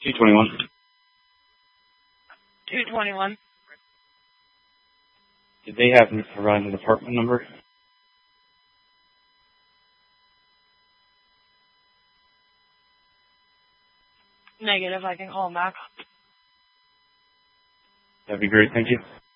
221. 221. Did they have me provide an apartment number? Negative, I can call them back. That'd be great, thank you.